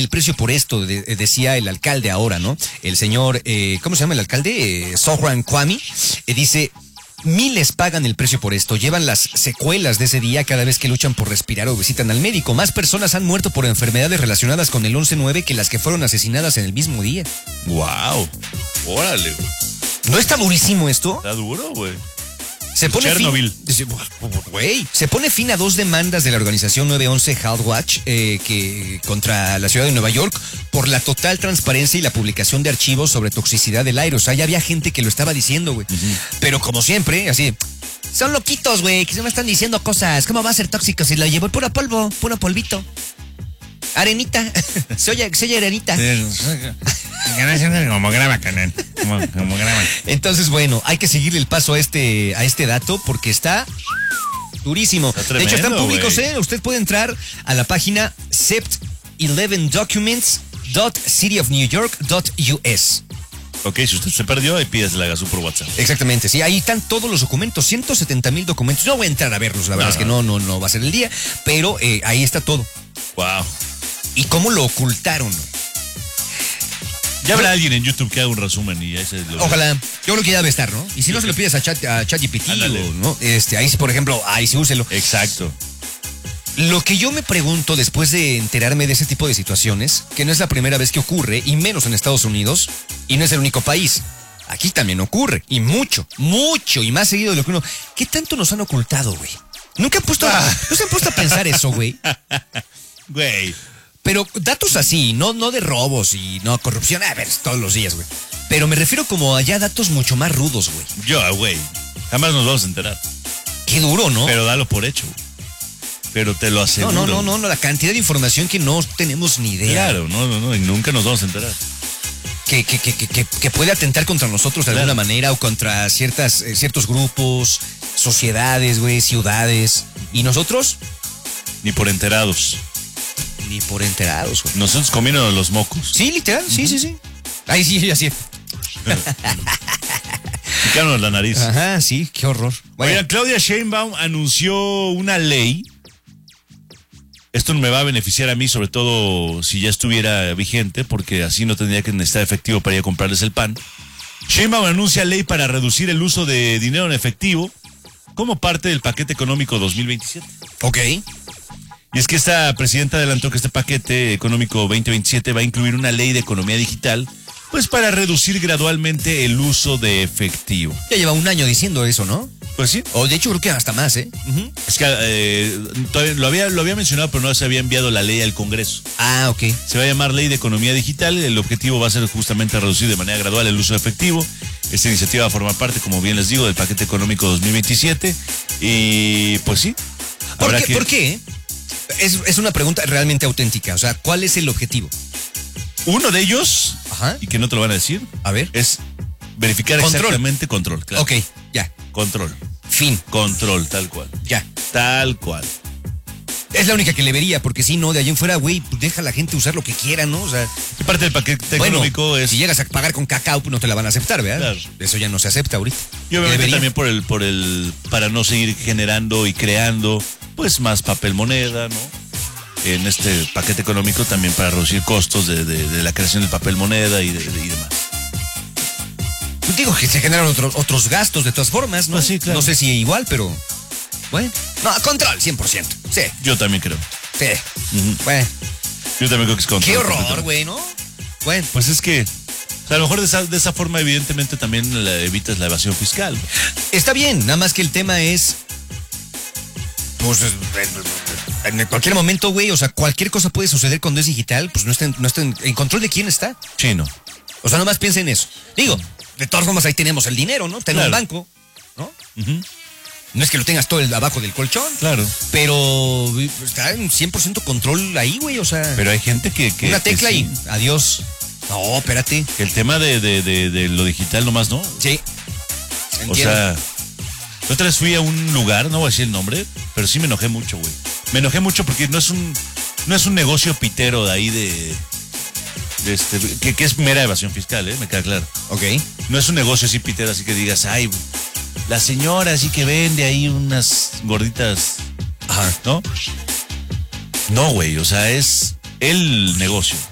el precio por esto, decía el alcalde ahora, ¿no? El señor, ¿cómo se llama el alcalde? Zohran Kwame, dice... Miles pagan el precio por esto, llevan las secuelas de ese día cada vez que luchan por respirar o visitan al médico. Más personas han muerto por enfermedades relacionadas con el 11/9 que las que fueron asesinadas en el mismo día. ¡Wow! ¡Órale, güey! ¿No está durísimo esto? Está duro, güey. Se pone Chernobyl. Se pone fin a 2 demandas de la organización 911 Health Watch que contra la ciudad de Nueva York por la total transparencia y la publicación de archivos sobre toxicidad del aire. O sea, ya había gente que lo estaba diciendo, güey. Pero como siempre, así, son loquitos, güey, que se me están diciendo cosas. ¿Cómo va a ser tóxico si lo llevo puro polvo, puro polvito? Arenita. Se oye arenita. Como graba, canal. Como graba. Entonces, bueno, hay que seguirle el paso a este dato porque está durísimo. Está tremendo, de hecho, están públicos, güey. Usted puede entrar a la página sept11documents.cityofnewyork.us. Ok, si usted se perdió, ahí pídase la gasú por WhatsApp. Exactamente, sí, ahí están todos los documentos, 170,000 documentos. No voy a entrar a verlos, la verdad es que no va a ser el día, pero ahí está todo. Wow. ¿Y cómo lo ocultaron? Ya habrá alguien en YouTube que haga un resumen y ese lo... Ojalá, yo creo que ya debe estar, ¿no? Y si no se lo pides a ChatGPT, ¿no? Ahí sí, por ejemplo, ahí sí úselo. Exacto. Lo que yo me pregunto después de enterarme de ese tipo de situaciones, que no es la primera vez que ocurre, y menos en Estados Unidos, y no es el único país. Aquí también ocurre, y mucho, y más seguido de lo que uno... ¿Qué tanto nos han ocultado, güey? Nunca han puesto, no se han puesto a pensar eso, güey. Güey. Pero datos así, no de robos y no corrupción, a ver, todos los días, güey. Pero me refiero como allá datos mucho más rudos, güey. Güey, jamás nos vamos a enterar. Qué duro, ¿no? Pero dalo por hecho, güey. Pero te lo aseguro. No, la cantidad de información que no tenemos ni idea. Claro, no, y nunca nos vamos a enterar. Que puede atentar contra nosotros de alguna manera o contra ciertos grupos, sociedades, güey, ciudades. ¿Y nosotros? Ni por enterados. Ni por enterados, güey. Nosotros comiéndonos los mocos. Sí, literal, sí. Ahí sí, así. Picarnos la nariz. Ajá, sí, qué horror. Oigan, Claudia Sheinbaum anunció una ley. Esto me va a beneficiar a mí, sobre todo si ya estuviera vigente, porque así no tendría que necesitar efectivo para ir a comprarles el pan. Sheinbaum anuncia ley para reducir el uso de dinero en efectivo como parte del paquete económico 2027. Ok. Y es que esta presidenta adelantó que este paquete económico 2027 va a incluir una ley de economía digital, pues para reducir gradualmente el uso de efectivo. Ya lleva un año diciendo eso, ¿no? Pues sí. O de hecho creo que hasta más, ¿eh? Es que todavía lo había mencionado, pero no se había enviado la ley al Congreso. Ah, ok. Se va a llamar Ley de Economía Digital. El objetivo va a ser justamente reducir de manera gradual el uso de efectivo. Esta iniciativa forma parte, como bien les digo, del paquete económico 2027. Y pues sí. ¿Por qué? Es una pregunta realmente auténtica. O sea, ¿cuál es el objetivo? Uno de ellos, Ajá. y que no te lo van a decir, a ver, es verificar exactamente control. Claro. Ok, ya. Control. Fin. Control, tal cual. Ya. Tal cual. Es la única que le vería, porque si no, de allá en fuera, güey, pues deja a la gente usar lo que quiera, ¿no? O sea, ¿Qué parte del paquete económico es? Si llegas a pagar con cacao, pues no te la van a aceptar, ¿verdad? Claro. Eso ya no se acepta ahorita. Y obviamente también para no seguir generando y creando, pues, más papel moneda, ¿no? En este paquete económico también para reducir costos de la creación del papel moneda y demás. Digo que se generan otros gastos de todas formas, ¿no? Pues sí, claro. No sé si igual, pero bueno. No, control, 100%. Sí. Yo también creo. Sí. Bueno. Yo también creo que es control. Qué horror, güey, ¿no? Bueno. Pues es que, o sea, a lo mejor de esa forma evidentemente también evitas la evasión fiscal. Está bien, nada más que el tema es, pues, en cualquier momento, güey, o sea, cualquier cosa puede suceder cuando es digital, pues no está en control de quién está. Sí, no. O sea, nomás piensa en eso. Digo, de todas formas ahí tenemos el dinero, ¿no? Está en un banco, ¿no? No es que lo tengas todo abajo del colchón. Claro. Pero está en 100% control ahí, güey, o sea. Pero hay gente que una tecla sí. y adiós. No, espérate. El tema de lo digital nomás, ¿no? Sí. Entiendo. O sea, yo otra vez fui a un lugar, no voy a decir el nombre, pero sí me enojé mucho, güey. Me enojé mucho porque no es un negocio pitero de ahí que es mera evasión fiscal, me queda claro. Ok. No es un negocio así pitero, así que digas, ay, la señora así que vende ahí unas gorditas. Ajá. ¿No? No, güey, o sea, es el negocio.